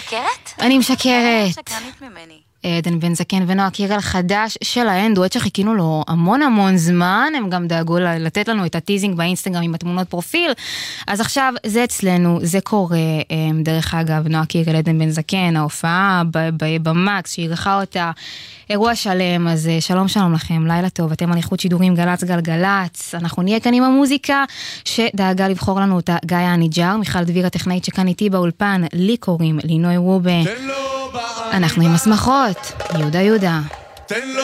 משקרת? אני משקרת. שקרנית ממני. עדן בן זקן ונועה קירל חדש שלהן, דואט שחיכינו לו המון זמן, הם גם דאגו לתת לנו את הטיזינג באינסטגרם עם התמונות פרופיל, אז עכשיו זה אצלנו, זה קורה, דרך אגב, נועה קירל, עדן בן זקן, ההופעה במקס, שערכה אותה, אירוע שלם, אז שלום לכם, לילה טוב, אתם על איכות שידורים גלץ גלגלץ, אנחנו נהיה כאן עם המוזיקה, שדאגה לבחור לנו אותה גיא הניג'ר, מיכל דביר הטכנאית שכאן איתי באולפן, לי קוראים לינוי רובה, אנחנו עם הסמכות, יהודה.